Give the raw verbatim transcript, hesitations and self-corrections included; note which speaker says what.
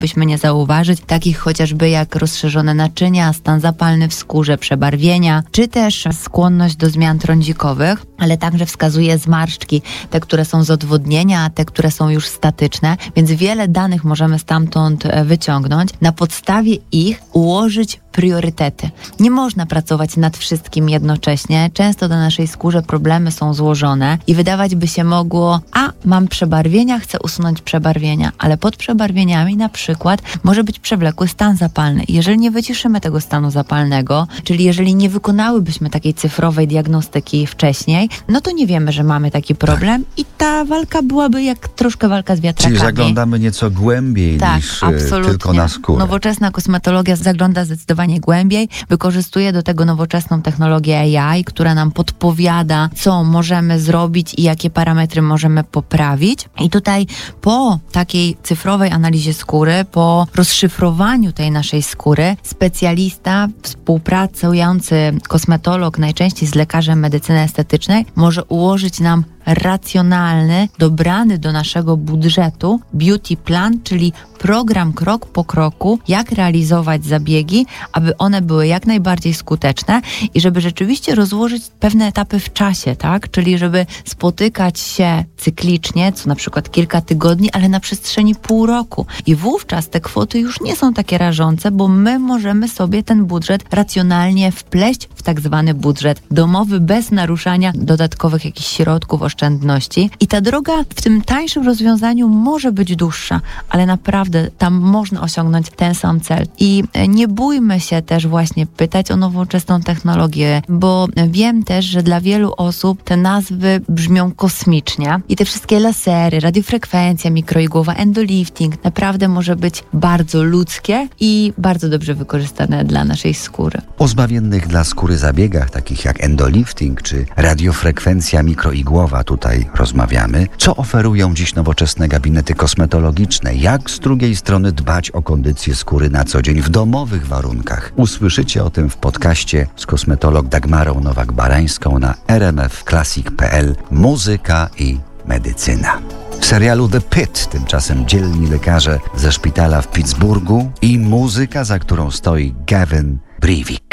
Speaker 1: byśmy nie zauważyć, takich chociażby jak rozszerzone naczynia, stan zapalny w skórze, przebarwienia, czy też skłonność do zmian trądzikowych, ale także wskazuje zmarszczki, te, które są z odwodnienia, a te, które są już statyczne, więc wiele danych możemy stamtąd wyciągnąć. Na podstawie ich ułożyć priorytety. Nie można pracować nad wszystkim jednocześnie. Często na naszej skórze problemy są złożone i wydawać by się mogło, a mam przebarwienia, chcę usunąć przebarwienia, ale pod przebarwieniami na przykład może być przewlekły stan zapalny. Jeżeli nie wyciszymy tego stanu zapalnego, czyli jeżeli nie wykonałybyśmy takiej cyfrowej diagnostyki wcześniej, no to nie wiemy, że mamy taki problem i ta walka byłaby jak troszkę walka z wiatrakami.
Speaker 2: Czyli zaglądamy nieco głębiej
Speaker 1: tak,
Speaker 2: niż
Speaker 1: absolutnie.
Speaker 2: tylko na skórę.
Speaker 1: Nowoczesna kosmetologia zagląda zdecydowanie głębiej, wykorzystuje do tego nowoczesną technologię A I, która nam podpowiada, co możemy zrobić i jakie parametry możemy poprawić. I tutaj po takiej cyfrowej analizie skóry, po rozszyfrowaniu tej naszej skóry, specjalista, współpracujący kosmetolog, najczęściej z lekarzem medycyny estetycznej, może ułożyć nam racjonalny, dobrany do naszego budżetu beauty plan, czyli program krok po kroku, jak realizować zabiegi, aby one były jak najbardziej skuteczne i żeby rzeczywiście rozłożyć pewne etapy w czasie, tak? Czyli żeby spotykać się cyklicznie, co na przykład kilka tygodni, ale na przestrzeni pół roku. I wówczas te kwoty już nie są takie rażące, bo my możemy sobie ten budżet racjonalnie wpleść w tak zwany budżet domowy, bez naruszania dodatkowych jakichś środków, oszczędności. I ta droga w tym tańszym rozwiązaniu może być dłuższa, ale naprawdę tam można osiągnąć ten sam cel. I nie bójmy się też właśnie pytać o nowoczesną technologię, bo wiem też, że dla wielu osób te nazwy brzmią kosmicznie i te wszystkie lasery, radiofrekwencja mikroigłowa, endolifting naprawdę może być bardzo ludzkie i bardzo dobrze wykorzystane dla naszej skóry.
Speaker 2: O zbawiennych dla skóry zabiegach, takich jak endolifting czy radiofrekwencja mikroigłowa tutaj rozmawiamy. Co oferują dziś nowoczesne gabinety kosmetologiczne? Jak z drugiej strony dbać o kondycję skóry na co dzień w domowych warunkach? Usłyszycie o tym w podcaście z kosmetolog Dagmarą Nowak-Barańską na r m f classic kropka p l. Muzyka i medycyna. W serialu The Pit tymczasem dzielni lekarze ze szpitala w Pittsburghu i muzyka, za którą stoi Gavin Breivik.